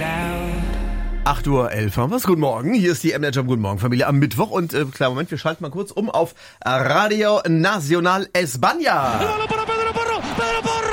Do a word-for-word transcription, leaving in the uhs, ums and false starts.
acht Uhr elf haben wir's. Guten Morgen. Hier ist die M-Net Job Guten Morgen Familie am Mittwoch. Und äh, klar, Moment, wir schalten mal kurz um auf Radio Nacional España.